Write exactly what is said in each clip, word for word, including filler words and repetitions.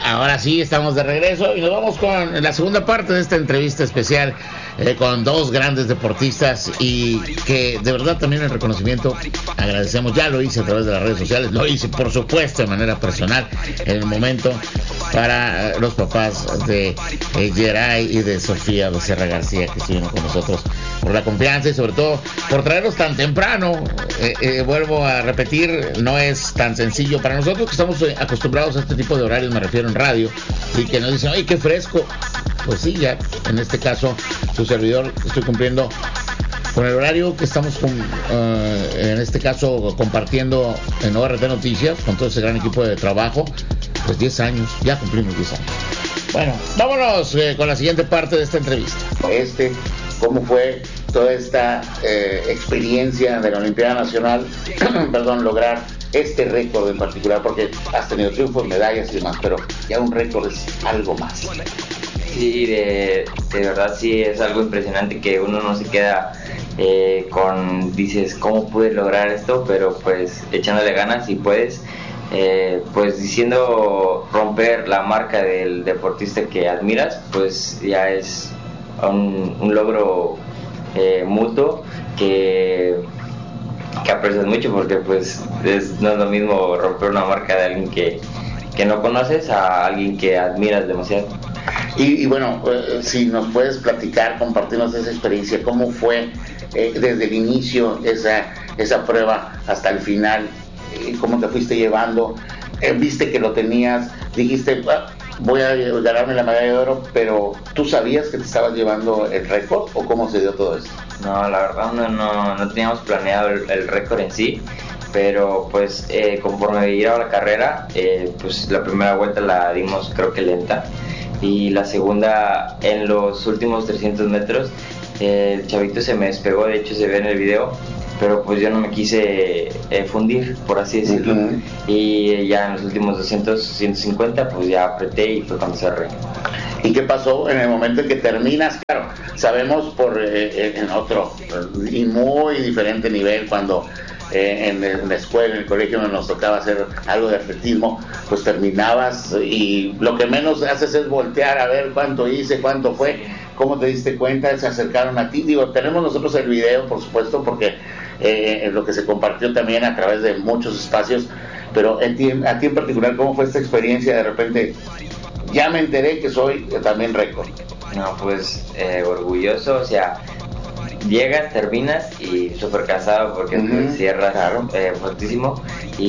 ahora sí estamos de regreso y nos vamos con la segunda parte de esta entrevista especial eh, con dos grandes deportistas y que de verdad también el reconocimiento agradecemos. Ya lo hice a través de las redes sociales, lo hice por supuesto de manera personal en el momento para los papás de eh, Geray y de Sofía Becerra García, que estuvieron con nosotros, por la confianza y sobre todo por traerlos tan temprano. Eh, eh, vuelvo a repetir, no es tan sencillo para nosotros que estamos acostumbrados a este tipo de horarios, me refiero en radio, y que nos dicen, oye, qué fresco. Pues sí, ya en este caso su servidor estoy cumpliendo con el horario que estamos con, uh, en este caso compartiendo en O R T Noticias con todo ese gran equipo de trabajo. Pues diez años, ya cumplimos diez años. Bueno, vámonos eh, con la siguiente parte de esta entrevista. Este, ¿cómo fue toda esta eh, experiencia de la Olimpiada Nacional? Perdón, lograr este récord en particular, porque has tenido triunfos, medallas y demás, pero ya un récord es algo más. Sí, de, de verdad sí es algo impresionante que uno no se queda eh, con, dices, ¿cómo pude lograr esto? Pero pues echándole ganas y puedes, eh, pues diciendo romper la marca del deportista que admiras, pues ya es un, un logro eh, mutuo que, que aprecias mucho, porque pues es, no es lo mismo romper una marca de alguien que, que no conoces a alguien que admiras demasiado. Y, y bueno, eh, si nos puedes platicar, compartirnos esa experiencia, ¿cómo fue eh, desde el inicio esa, esa prueba hasta el final? Eh, ¿Cómo te fuiste llevando? Eh, ¿Viste que lo tenías? Dijiste, ah, voy a ganarme la medalla de oro, pero ¿tú sabías que te estabas llevando el récord o cómo se dio todo esto? No, la verdad no, no, no teníamos planeado el, el récord en sí, pero pues eh, conforme iba la carrera, eh, pues la primera vuelta la dimos creo que lenta, y la segunda en los últimos trescientos metros eh, el chavito se me despegó, de hecho se ve en el video, pero pues yo no me quise eh, fundir, por así decirlo. Uh-huh. Y ya en los últimos doscientos, ciento cincuenta pues ya apreté y fue cuando cerré. ¿Y qué pasó en el momento en que terminas? Claro, sabemos por eh, en otro y muy diferente nivel cuando Eh, en, en la escuela, en el colegio nos tocaba hacer algo de atletismo, pues terminabas y lo que menos haces es voltear a ver cuánto hice, cuánto fue, cómo te diste cuenta, se acercaron a ti. Digo, tenemos nosotros el video, por supuesto, porque eh, lo que se compartió también a través de muchos espacios, pero en ti, a ti en particular, ¿cómo fue esta experiencia de repente? Ya me enteré que soy también récord. No, pues eh, orgulloso, o sea, llegas, terminas y súper cansado porque uh-huh. cierras claro. eh, fuertísimo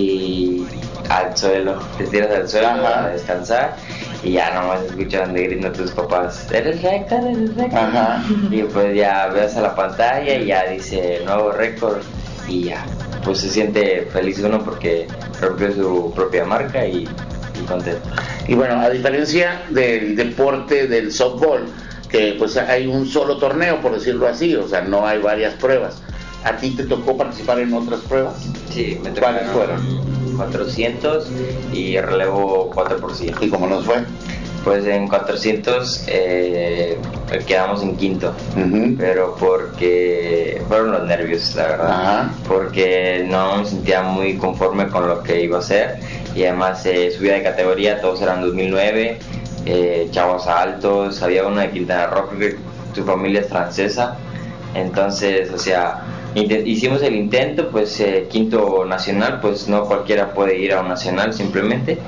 y al suelo, te tiras al suelo Ajá. a descansar y ya nomás escuchan de gritar a tus papás, eres récord, eres récord. Ajá. Y pues ya ves a la pantalla y ya dice nuevo récord y ya, pues se siente feliz uno porque rompió su propia marca y, y contento. Y bueno, a diferencia del deporte del softball, que pues hay un solo torneo, por decirlo así, o sea, no hay varias pruebas. ¿A ti te tocó participar en otras pruebas? Sí, me tocó. ¿Cuáles fueron? cuatrocientos y relevo cuatro por ciento. ¿Y cómo nos fue? Pues en cuatrocientos eh, quedamos en quinto, uh-huh. pero porque fueron los nervios, la verdad, uh-huh. porque no me sentía muy conforme con lo que iba a hacer y además eh, subía de categoría, todos eran dos mil nueve. Eh, chavos altos, había uno de Quintana Roo que su familia es francesa, entonces, o sea, int- hicimos el intento, pues eh, quinto nacional, pues no cualquiera puede ir a un nacional simplemente,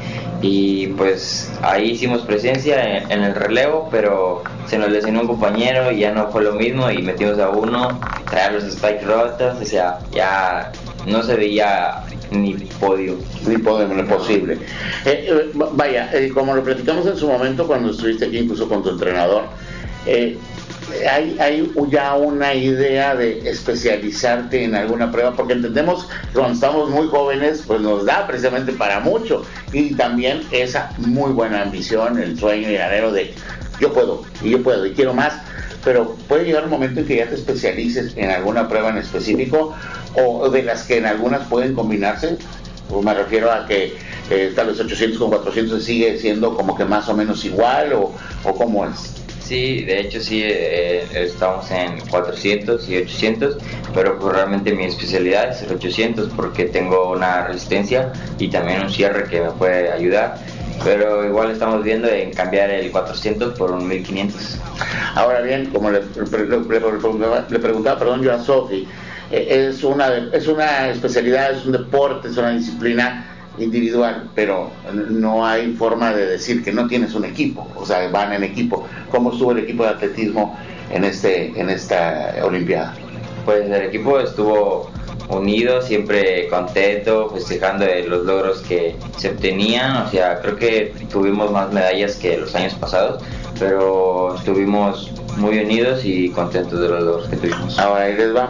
y pues ahí hicimos presencia en, en el relevo, pero se nos lesionó un compañero y ya no fue lo mismo y metimos a uno, traer los spikes rotos, o sea, ya no se veía ni podio. Ni podio, no es posible. Eh, eh, vaya, eh, como lo platicamos en su momento cuando estuviste aquí incluso con tu entrenador, eh, hay, hay ya una idea de especializarte en alguna prueba, porque entendemos que cuando estamos muy jóvenes pues nos da precisamente para mucho, y también esa muy buena ambición, el sueño y el anhelo de yo puedo, y yo puedo, y quiero más, pero puede llegar un momento en que ya te especialices en alguna prueba en específico, o de las que en algunas pueden combinarse. O me refiero a que eh, tal vez ochocientos con cuatrocientos sigue siendo como que más o menos igual, o, o cómo es. Sí, de hecho sí, eh, estamos en cuatrocientos y ochocientos, pero pues realmente mi especialidad es el ochocientos porque tengo una resistencia y también un cierre que me puede ayudar. pero igual estamos viendo en cambiar el cuatrocientos por un mil quinientos. Ahora bien, como le, le, le, le preguntaba, le preguntaba perdón, yo a Sofi, eh, es, una, es una especialidad, es un deporte, es una disciplina individual, pero no hay forma de decir que no tienes un equipo, o sea, van en equipo. ¿Cómo estuvo el equipo de atletismo en este en esta Olimpiada? Pues el equipo estuvo unido, siempre contento, festejando los logros que se obtenían. O sea, creo que tuvimos más medallas que los años pasados, pero estuvimos muy unidos y contentos de los logros que tuvimos. Ahora ahí les va.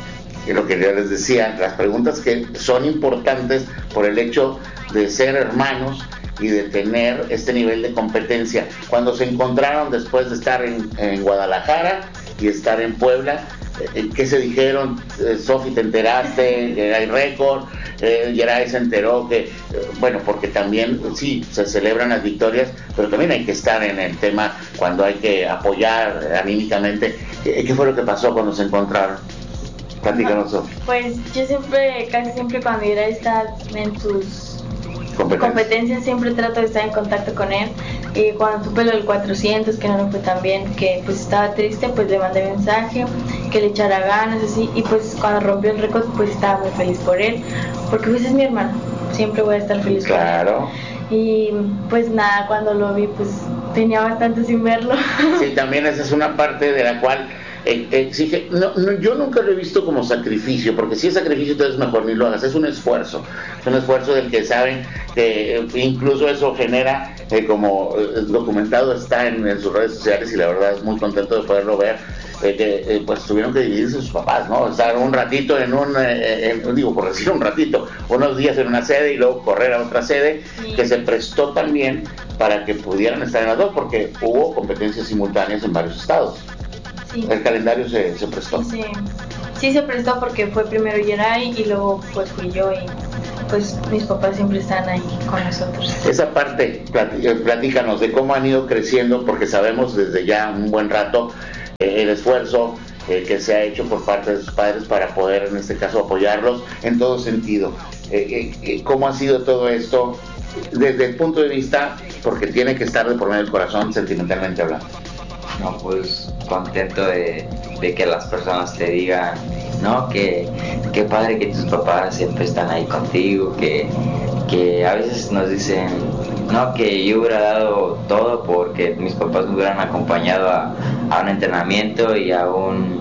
Y lo que yo les decía, las preguntas que son importantes por el hecho de ser hermanos y de tener este nivel de competencia. Cuando se encontraron después de estar en, en Guadalajara y estar en Puebla, eh, ¿qué se dijeron? Eh, Sofi, ¿te enteraste? Eh, ¿Hay récord? Eh, Yeray se enteró que, eh, bueno, porque también, sí, se celebran las victorias, pero también hay que estar en el tema cuando hay que apoyar eh, anímicamente. ¿Qué, ¿Qué fue lo que pasó cuando se encontraron? Platícanos, Sofi. Pues yo siempre, casi siempre cuando Yeray está en sus competencias. competencias, siempre trato de estar en contacto con él. Y cuando supe lo del cuatrocientos, que no lo fue tan bien, que pues estaba triste, pues le mandé mensaje, que le echara ganas, así. Y pues cuando rompió el récord, pues estaba muy feliz por él, porque pues es mi hermano, siempre voy a estar feliz claro. por él. Y pues nada, cuando lo vi, pues tenía bastante sin verlo. Sí, también esa es una parte de la cual exige, no, no, yo nunca lo he visto como sacrificio, porque si es sacrificio entonces mejor ni lo hagas, es un esfuerzo, es un esfuerzo del que saben que eh, incluso eso genera, eh, como eh, documentado está en, en sus redes sociales, y la verdad es muy contento de poderlo ver, eh, que eh, pues tuvieron que dividirse sus papás, ¿no? Estar un ratito en un, eh, en, digo, por decir un ratito, unos días en una sede y luego correr a otra sede, sí, que se prestó también para que pudieran estar en las dos, porque hubo competencias simultáneas en varios estados. Sí. El calendario se, se prestó. Sí, sí se prestó porque fue primero Yeray y luego pues fui yo, y pues mis papás siempre están ahí con nosotros. Esa parte, platícanos de cómo han ido creciendo, porque sabemos desde ya un buen rato eh, el esfuerzo eh, que se ha hecho por parte de sus padres para poder en este caso apoyarlos en todo sentido. Eh, eh, ¿Cómo ha sido todo esto desde el punto de vista, porque tiene que estar de por medio del corazón, sentimentalmente hablando? No, pues contento de, de que las personas te digan, no, que, que padre que tus papás siempre están ahí contigo, que, que a veces nos dicen, no, que yo hubiera dado todo porque mis papás me hubieran acompañado a, a un entrenamiento y a un,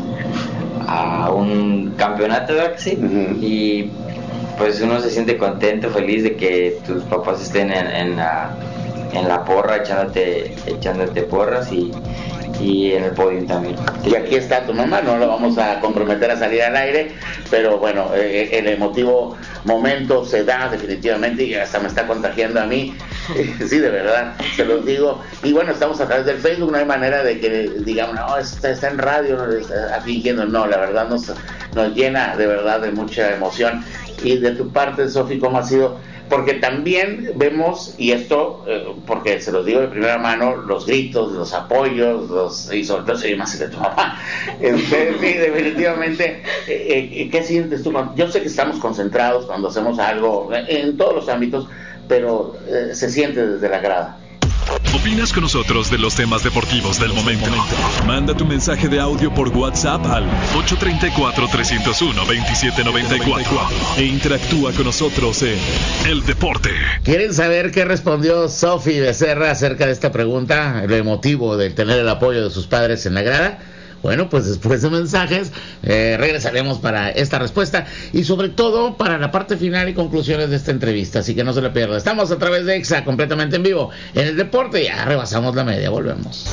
a un campeonato, ¿verdad que sí? Uh-huh. Y pues uno se siente contento, feliz de que tus papás estén en, en la en la porra, echándote, echándote porras y, y en el podio también. Y aquí está tu mamá, no lo vamos a comprometer a salir al aire, pero bueno, eh, el emotivo momento se da definitivamente y hasta me está contagiando a mí, sí, de verdad, se los digo. Y bueno, estamos a través del Facebook, no hay manera de que digamos, no, está, está en radio, no, está fingiendo, no, la verdad nos, nos llena de verdad de mucha emoción. Y de tu parte, Sofi, ¿cómo ha sido? Porque también vemos, y esto, eh, porque se los digo de primera mano, los gritos, los apoyos, los, y sobre todo se más de tu mamá. Este, sí, definitivamente, eh, eh, ¿qué sientes tú? Yo sé que estamos concentrados cuando hacemos algo, en todos los ámbitos, pero eh, se siente desde la grada. ¿Opinas con nosotros de los temas deportivos del momento? Manda tu mensaje de audio por WhatsApp al ocho tres cuatro, tres cero uno, dos siete nueve cuatro e interactúa con nosotros en El Deporte. ¿Quieren saber qué respondió Sofi Becerra acerca de esta pregunta, lo emotivo de tener el apoyo de sus padres en la grada? Bueno, pues después de mensajes eh, regresaremos para esta respuesta y sobre todo para la parte final y conclusiones de esta entrevista, así que no se la pierda. Estamos a través de Exa, completamente en vivo, en El Deporte, ya rebasamos la media, volvemos.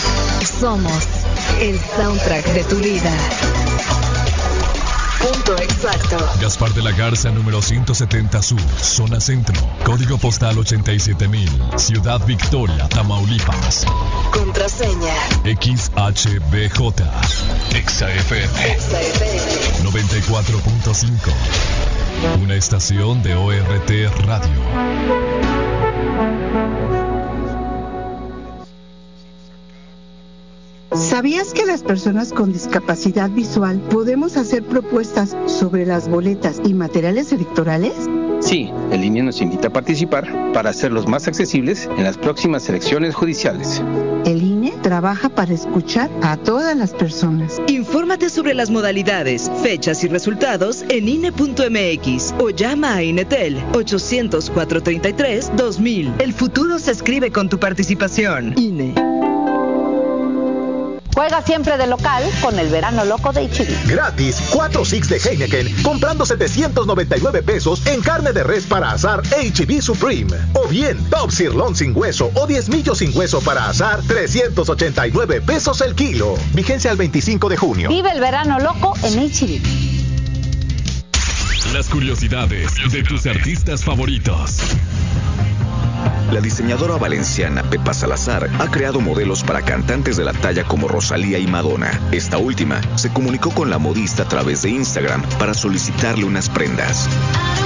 Somos el soundtrack de tu vida. Punto exacto. Gaspar de la Garza, número ciento setenta Sur, zona centro, código postal ochenta y siete mil, Ciudad Victoria, Tamaulipas. Contraseña X H B J, Exa F M, Exa F M noventa y cuatro punto cinco, una estación de O R T Radio. ¿Sabes ¿Sabías que las personas con discapacidad visual podemos hacer propuestas sobre las boletas y materiales electorales? Sí, el I N E nos invita a participar para hacerlos más accesibles en las próximas elecciones judiciales. El I N E trabaja para escuchar a todas las personas. Infórmate sobre las modalidades, fechas y resultados en I N E punto M X o llama a INETEL ochocientos, cuatrocientos treinta y tres, dos mil. El futuro se escribe con tu participación. I N E. Juega siempre de local con el verano loco de H E B. Gratis, cuatro six de Heineken, comprando setecientos noventa y nueve pesos en carne de res para asar H E B Supreme. O bien, Top Sirloin sin hueso o diez millos sin hueso para asar, trescientos ochenta y nueve pesos el kilo. Vigencia al veinticinco de junio. Vive el verano loco en H E B. Las curiosidades de tus artistas favoritos. La diseñadora valenciana Pepa Salazar ha creado modelos para cantantes de la talla como Rosalía y Madonna. Esta última se comunicó con la modista a través de Instagram para solicitarle unas prendas.